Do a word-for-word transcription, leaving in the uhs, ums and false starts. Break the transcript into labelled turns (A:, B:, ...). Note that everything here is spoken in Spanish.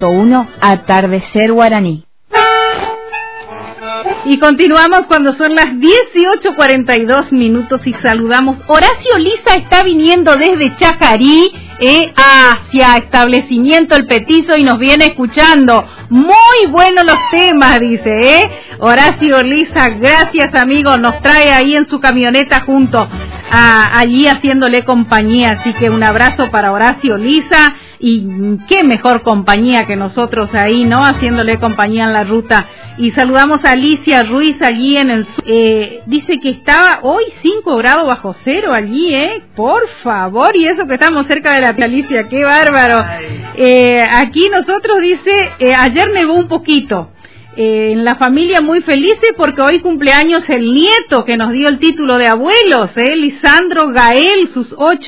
A: punto uno, Atardecer Guaraní.
B: Y continuamos cuando son las dieciocho cuarenta y dos minutos y saludamos. Horacio Lisa está viniendo desde Chacarí eh, hacia Establecimiento El Petizo y nos viene escuchando. Muy buenos los temas, dice, ¿eh? Horacio Lisa, gracias amigo, nos trae ahí en su camioneta junto a, allí haciéndole compañía. Así que un abrazo para Horacio Lisa y qué mejor compañía que nosotros ahí, ¿no? Haciéndole compañía en la ruta. Y saludamos a Alicia Ruiz allí en el... Eh, dice que estaba hoy cinco grados bajo cero allí, ¿eh? Por favor, y eso que estamos cerca de la tía Alicia, qué bárbaro. Eh, aquí nosotros dice, eh, ayer nevó un poquito. Eh, en la familia muy felices porque hoy cumpleaños el nieto que nos dio el título de abuelos, ¿eh? Lisandro Gael, sus ocho